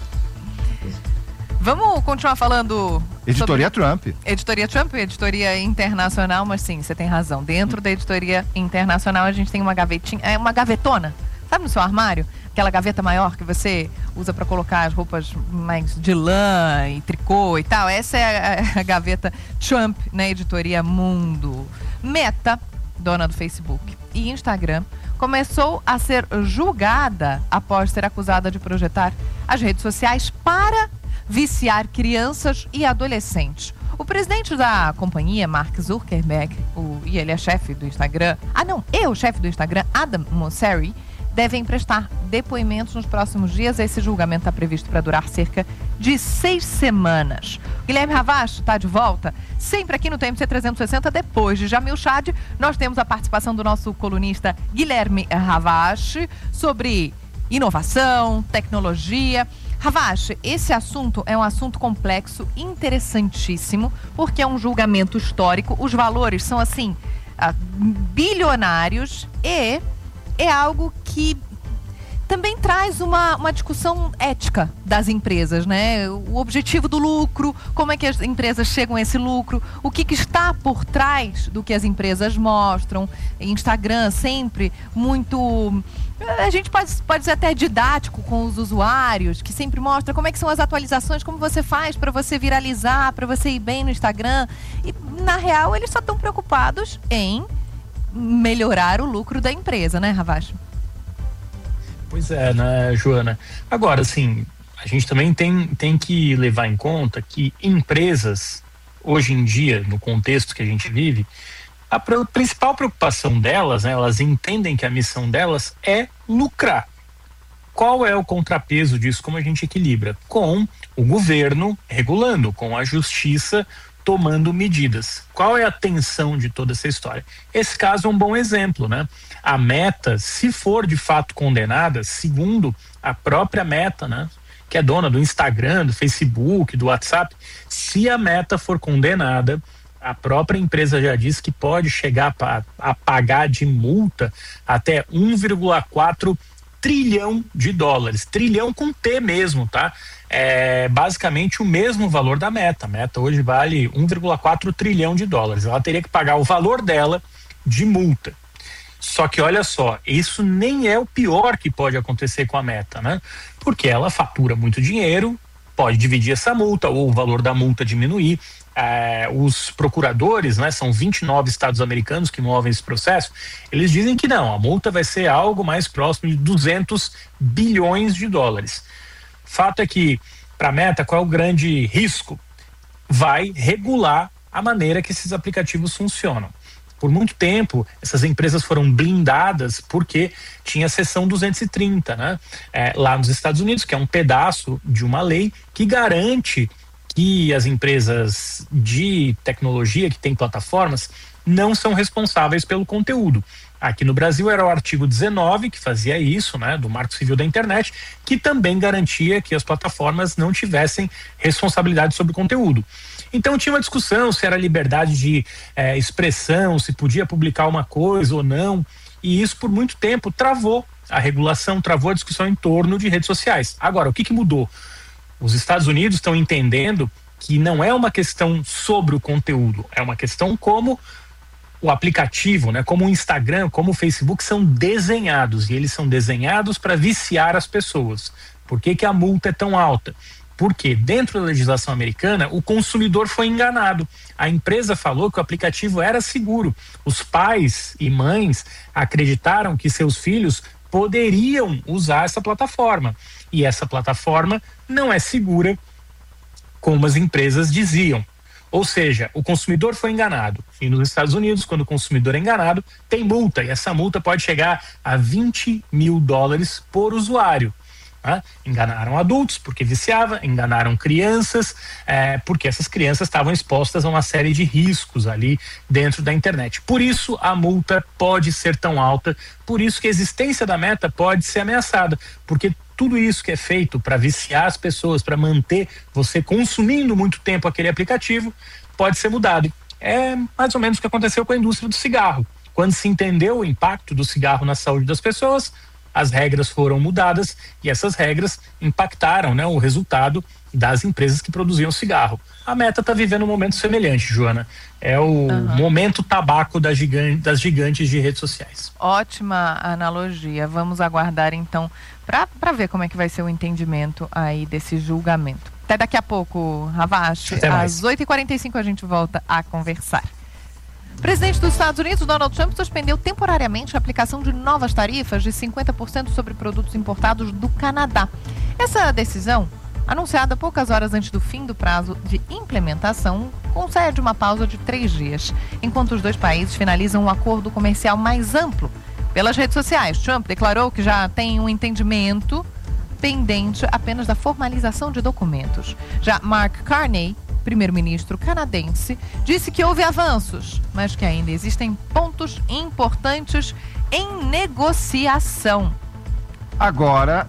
Vamos continuar falando. Editoria Trump. Editoria Trump, editoria internacional, mas sim, você tem razão. Dentro da editoria internacional a gente tem uma gavetinha, uma gavetona, sabe, no seu armário? Aquela gaveta maior que você usa para colocar as roupas mais de lã e tricô e tal. Essa é a gaveta Trump na editoria Mundo. Meta, dona do Facebook e Instagram, começou a ser julgada após ser acusada de projetar as redes sociais para viciar crianças e adolescentes. O presidente da companhia, Mark Zuckerberg, e ele é chefe do Instagram, o chefe do Instagram, Adam Mosseri, devem prestar depoimentos nos próximos dias. Esse julgamento está previsto para durar cerca de 6 semanas. Guilherme Ravache está de volta, sempre aqui no TMC 360, depois de Jamil Chad. Nós temos a participação do nosso colunista Guilherme Ravache sobre inovação, tecnologia. Ravache, esse assunto é um assunto complexo, interessantíssimo, porque é um julgamento histórico, os valores são assim, bilionários, e é algo que também traz uma discussão ética das empresas, né? O objetivo do lucro, como é que as empresas chegam a esse lucro, o que está por trás do que as empresas mostram. Instagram sempre muito... A gente pode ser até didático com os usuários, que sempre mostra como é que são as atualizações, como você faz para você viralizar, para você ir bem no Instagram. E, na real, eles só estão preocupados em melhorar o lucro da empresa, né, Ravache? Pois é, né, Joana? Agora, assim, a gente também tem que levar em conta que empresas, hoje em dia, no contexto que a gente vive, a principal preocupação delas, né, elas entendem que a missão delas é lucrar. Qual é o contrapeso disso? Como a gente equilibra? Com o governo regulando, com a justiça tomando medidas. Qual é a tensão de toda essa história? Esse caso é um bom exemplo, né? A Meta, se for de fato condenada, segundo a própria Meta, né, que é dona do Instagram, do Facebook, do WhatsApp, se a Meta for condenada, a própria empresa já disse que pode chegar a pagar de multa até 1,4 trilhão de dólares. Trilhão com T mesmo, tá? É basicamente o mesmo valor da Meta. A Meta hoje vale 1,4 trilhão de dólares. Ela teria que pagar o valor dela de multa. Só que olha só, isso nem é o pior que pode acontecer com a Meta, né? Porque ela fatura muito dinheiro, pode dividir essa multa ou o valor da multa diminuir. Os procuradores, né, são 29 estados americanos que movem esse processo, eles dizem que não, a multa vai ser algo mais próximo de 200 bilhões de dólares. Fato é que, para a Meta, qual é o grande risco? Vai regular a maneira que esses aplicativos funcionam. Por muito tempo, essas empresas foram blindadas porque tinha a seção 230, né? Lá nos Estados Unidos, que é um pedaço de uma lei que garante que as empresas de tecnologia que têm plataformas não são responsáveis pelo conteúdo. Aqui no Brasil era o artigo 19 que fazia isso, né, do Marco Civil da Internet, que também garantia que as plataformas não tivessem responsabilidade sobre o conteúdo. Então tinha uma discussão se era liberdade de expressão, se podia publicar uma coisa ou não, e isso por muito tempo travou a regulação, travou a discussão em torno de redes sociais. Agora, o que mudou? Os Estados Unidos estão entendendo que não é uma questão sobre o conteúdo, é uma questão como o aplicativo, né, como o Instagram, como o Facebook, são desenhados, e eles são desenhados para viciar as pessoas. Por que a multa é tão alta? Porque dentro da legislação americana, o consumidor foi enganado. A empresa falou que o aplicativo era seguro. Os pais e mães acreditaram que seus filhos poderiam usar essa plataforma. E essa plataforma não é segura, como as empresas diziam. Ou seja, o consumidor foi enganado. E nos Estados Unidos, quando o consumidor é enganado, tem multa. E essa multa pode chegar a $20 mil por usuário. Enganaram adultos porque viciava, enganaram crianças porque essas crianças estavam expostas a uma série de riscos ali dentro da internet. Por isso a multa pode ser tão alta, por isso que a existência da Meta pode ser ameaçada, porque tudo isso que é feito para viciar as pessoas, para manter você consumindo muito tempo aquele aplicativo, pode ser mudado. É mais ou menos o que aconteceu com a indústria do cigarro. Quando se entendeu o impacto do cigarro na saúde das pessoas, as regras foram mudadas e essas regras impactaram, né, o resultado das empresas que produziam cigarro. A Meta está vivendo um momento semelhante, Joana. É o momento tabaco das gigantes de redes sociais. Ótima analogia. Vamos aguardar então para ver como é que vai ser o entendimento aí desse julgamento. Até daqui a pouco, Ravache. Às 8h45 a gente volta a conversar. O presidente dos Estados Unidos, Donald Trump, suspendeu temporariamente a aplicação de novas tarifas de 50% sobre produtos importados do Canadá. Essa decisão, anunciada poucas horas antes do fim do prazo de implementação, concede uma pausa de 3 dias, enquanto os dois países finalizam um acordo comercial mais amplo. Pelas redes sociais, Trump declarou que já tem um entendimento pendente apenas da formalização de documentos. Já Mark Carney, primeiro-ministro canadense, disse que houve avanços, mas que ainda existem pontos importantes em negociação. Agora,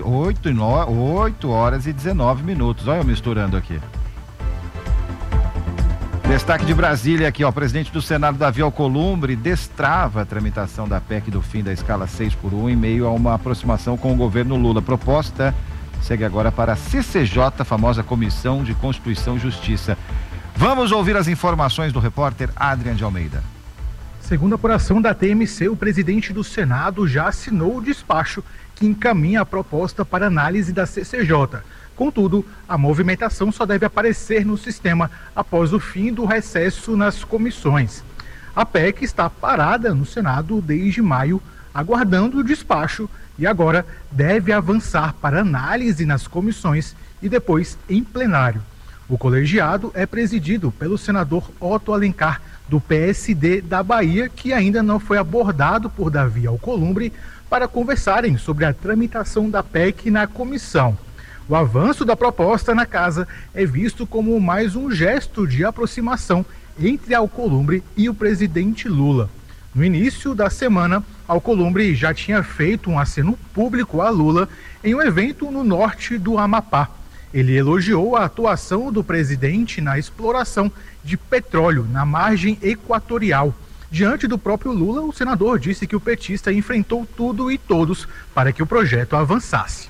8 horas e 19 minutos. Olha eu misturando aqui. Destaque de Brasília aqui, ó. O presidente do Senado, Davi Alcolumbre, destrava a tramitação da PEC do fim da escala 6x1 em meio a uma aproximação com o governo Lula. Proposta segue agora para a CCJ, a famosa Comissão de Constituição e Justiça. Vamos ouvir as informações do repórter Adrian de Almeida. Segundo a apuração da TMC, o presidente do Senado já assinou o despacho que encaminha a proposta para análise da CCJ. Contudo, a movimentação só deve aparecer no sistema após o fim do recesso nas comissões. A PEC está parada no Senado desde maio, aguardando o despacho, e agora deve avançar para análise nas comissões e depois em plenário. O colegiado é presidido pelo senador Otto Alencar, do PSD da Bahia, que ainda não foi abordado por Davi Alcolumbre para conversarem sobre a tramitação da PEC na comissão. O avanço da proposta na casa é visto como mais um gesto de aproximação entre Alcolumbre e o presidente Lula. No início da semana, Alcolumbre já tinha feito um aceno público a Lula em um evento no norte do Amapá. Ele elogiou a atuação do presidente na exploração de petróleo na margem equatorial. Diante do próprio Lula, o senador disse que o petista enfrentou tudo e todos para que o projeto avançasse.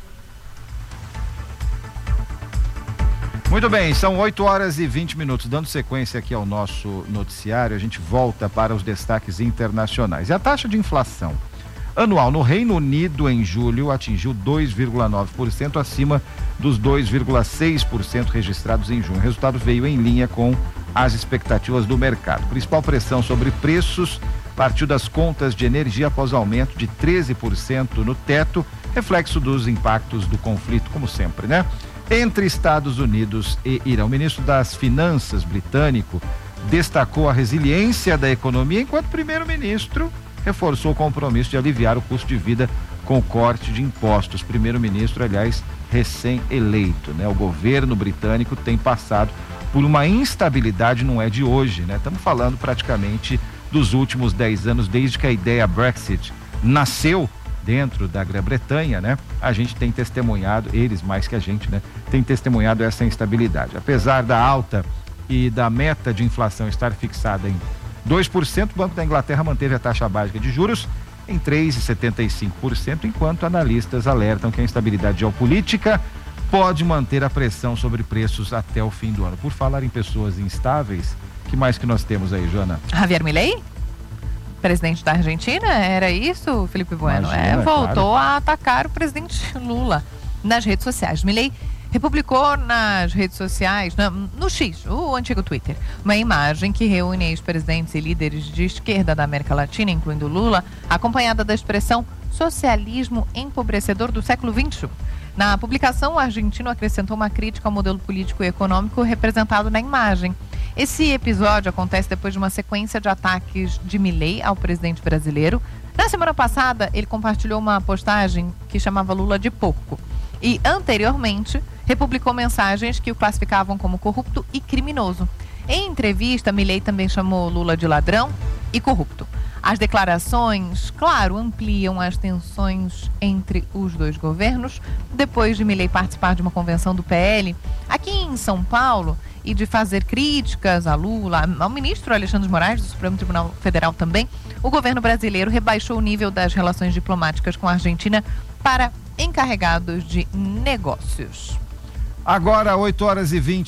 Muito bem, são 8 horas e 20 minutos. Dando sequência aqui ao nosso noticiário, a gente volta para os destaques internacionais. E a taxa de inflação anual no Reino Unido em julho atingiu 2,9%, acima dos 2,6% registrados em junho. O resultado veio em linha com as expectativas do mercado. A principal pressão sobre preços partiu das contas de energia após aumento de 13% no teto, reflexo dos impactos do conflito, como sempre, né? Entre Estados Unidos e Irã. O ministro das Finanças britânico destacou a resiliência da economia, enquanto o primeiro-ministro reforçou o compromisso de aliviar o custo de vida com o corte de impostos. Primeiro-ministro, aliás, recém-eleito, né? O governo britânico tem passado por uma instabilidade, não é de hoje, né? Estamos falando praticamente dos últimos 10 anos, desde que a ideia Brexit nasceu dentro da Grã-Bretanha, né? A gente tem testemunhado, eles mais que a gente, né? Tem testemunhado essa instabilidade. Apesar da alta e da meta de inflação estar fixada em 2%, o Banco da Inglaterra manteve a taxa básica de juros em 3,75%, enquanto analistas alertam que a instabilidade geopolítica pode manter a pressão sobre preços até o fim do ano. Por falar em pessoas instáveis, que mais que nós temos aí, Joana? Javier Milei? presidente da Argentina, era isso, Felipe Bueno? Voltou a atacar o presidente Lula nas redes sociais. Milei republicou nas redes sociais, no X, o antigo Twitter, uma imagem que reúne ex-presidentes e líderes de esquerda da América Latina, incluindo Lula, acompanhada da expressão socialismo empobrecedor do século XXI. Na publicação, o argentino acrescentou uma crítica ao modelo político e econômico representado na imagem. Esse episódio acontece depois de uma sequência de ataques de Milei ao presidente brasileiro. Na semana passada, ele compartilhou uma postagem que chamava Lula de porco. E, anteriormente, republicou mensagens que o classificavam como corrupto e criminoso. Em entrevista, Milei também chamou Lula de ladrão e corrupto. As declarações, claro, ampliam as tensões entre os dois governos. Depois de Milei participar de uma convenção do PL aqui em São Paulo e de fazer críticas a Lula, ao ministro Alexandre de Moraes, do Supremo Tribunal Federal também, o governo brasileiro rebaixou o nível das relações diplomáticas com a Argentina para encarregados de negócios. Agora, 8h20.